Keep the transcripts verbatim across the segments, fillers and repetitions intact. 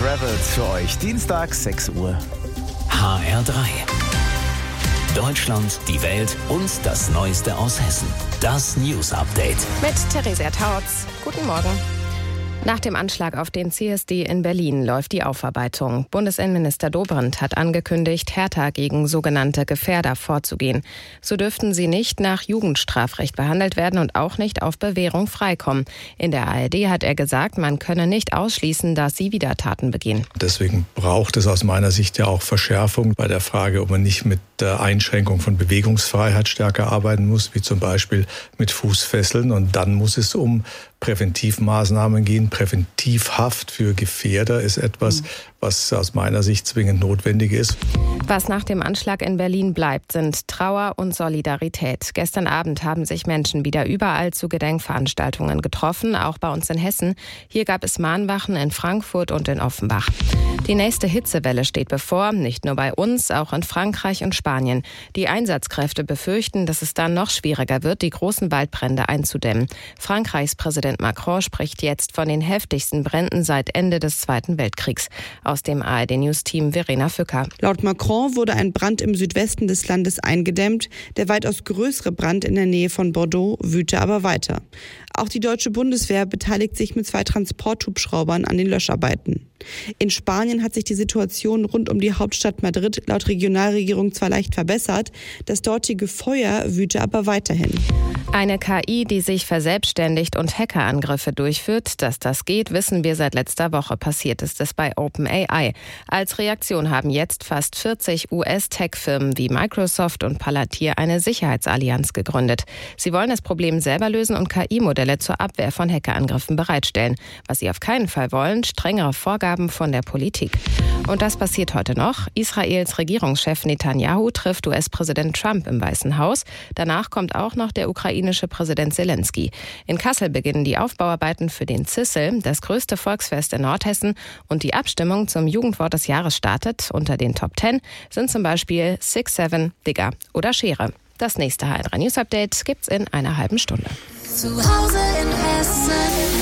Travels für euch. Dienstag, sechs Uhr. H R drei. Deutschland, die Welt und das Neueste aus Hessen. Das News Update. Mit Theresia Tautz. Guten Morgen. Nach dem Anschlag auf den C S D in Berlin läuft die Aufarbeitung. Bundesinnenminister Dobrindt hat angekündigt, härter gegen sogenannte Gefährder vorzugehen. So dürften sie nicht nach Jugendstrafrecht behandelt werden und auch nicht auf Bewährung freikommen. In der A R D hat er gesagt, man könne nicht ausschließen, dass sie wieder Taten begehen. Deswegen braucht es aus meiner Sicht ja auch Verschärfung bei der Frage, ob man nicht mit der Einschränkung von Bewegungsfreiheit stärker arbeiten muss, wie zum Beispiel mit Fußfesseln. Und dann muss es um Präventivmaßnahmen gehen. Präventivhaft für Gefährder ist etwas, was aus meiner Sicht zwingend notwendig ist. Was nach dem Anschlag in Berlin bleibt, sind Trauer und Solidarität. Gestern Abend haben sich Menschen wieder überall zu Gedenkveranstaltungen getroffen, auch bei uns in Hessen. Hier gab es Mahnwachen in Frankfurt und in Offenbach. Die nächste Hitzewelle steht bevor, nicht nur bei uns, auch in Frankreich und Spanien. Die Einsatzkräfte befürchten, dass es dann noch schwieriger wird, die großen Waldbrände einzudämmen. Frankreichs Präsident Macron spricht jetzt von den heftigsten Bränden seit Ende des Zweiten Weltkriegs. Aus dem A R D-News-Team Verena Fücker. Laut Macron wurde ein Brand im Südwesten des Landes eingedämmt. Der weitaus größere Brand in der Nähe von Bordeaux wüte aber weiter. Auch die deutsche Bundeswehr beteiligt sich mit zwei Transporthubschraubern an den Löscharbeiten. In Spanien hat sich die Situation rund um die Hauptstadt Madrid laut Regionalregierung zwar leicht verbessert, das dortige Feuer wüte aber weiterhin. Eine K I, die sich verselbstständigt und Hackerangriffe durchführt. Dass das geht, wissen wir seit letzter Woche. Passiert ist es bei OpenAI. Als Reaktion haben jetzt fast vierzig U S-Tech-Firmen wie Microsoft und Palantir eine Sicherheitsallianz gegründet. Sie wollen das Problem selber lösen und K I-Modelle zur Abwehr von Hackerangriffen bereitstellen. Was sie auf keinen Fall wollen, strengere Vorgaben von der Politik. Und das passiert heute noch. Israels Regierungschef Netanyahu trifft U S-Präsident Trump im Weißen Haus. Danach kommt auch noch der ukrainische Präsident Zelensky. In Kassel beginnen die Aufbauarbeiten für den Zissel, das größte Volksfest in Nordhessen. Und die Abstimmung zum Jugendwort des Jahres startet. Unter den Top Ten sind zum Beispiel Six Seven, Digger oder Schere. Das nächste H R drei News Update gibt's in einer halben Stunde. Zu Hause in Hessen.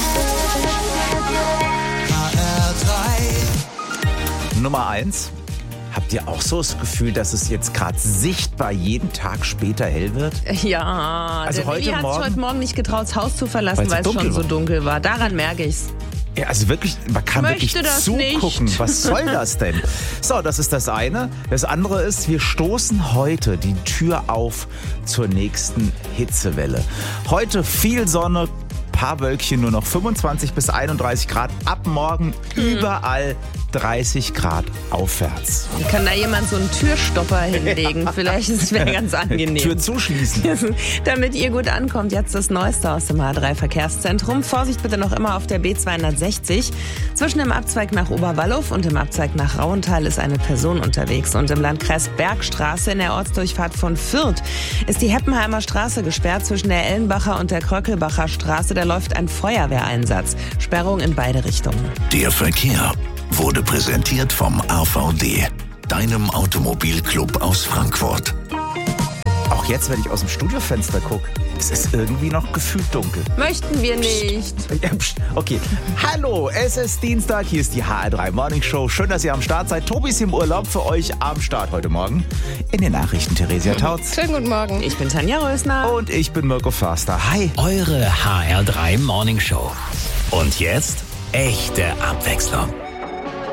H R drei. Nummer eins. Habt ihr auch so das Gefühl, dass es jetzt gerade sichtbar jeden Tag später hell wird? Ja, also der heute Willi hat Morgen, sich heute Morgen nicht getraut, das Haus zu verlassen, weil es dunkel schon so war. dunkel war. Daran merke ich's. Ja, also wirklich, man kann Möchte wirklich das zugucken. nicht. Was soll das denn? So, das ist das eine. Das andere ist, wir stoßen heute die Tür auf zur nächsten Hitzewelle. Heute viel Sonne, paar Wölkchen, nur noch fünfundzwanzig bis einunddreißig Grad. Ab morgen hm. überall dreißig Grad aufwärts. Kann da jemand so einen Türstopper hinlegen? Vielleicht ist es wäre ganz angenehm. Tür zuschließen. Damit ihr gut ankommt, jetzt das Neueste aus dem H drei Verkehrszentrum. Vorsicht bitte noch immer auf der B zweihundertsechzig. Zwischen dem Abzweig nach Oberwallow und dem Abzweig nach Rauental ist eine Person unterwegs. Und im Landkreis Bergstraße in der Ortsdurchfahrt von Fürth ist die Heppenheimer Straße gesperrt. Zwischen der Ellenbacher und der Kröckelbacher Straße, da läuft ein Feuerwehreinsatz. Sperrung in beide Richtungen. Der Verkehr wurde präsentiert vom A V D, deinem Automobilclub aus Frankfurt. Auch jetzt, wenn ich aus dem Studiofenster gucke, es ist irgendwie noch gefühlt dunkel. Möchten wir nicht. Okay, hallo, es ist Dienstag, hier ist die H R drei Morning Show. Schön, dass ihr am Start seid. Tobi ist im Urlaub, für euch am Start heute Morgen. In den Nachrichten Theresia Tautz. Schönen guten Morgen. Ich bin Tanja Rösner. Und ich bin Mirko Förster. Hi. Eure H R drei Morning Show. Und jetzt echte Abwechslung.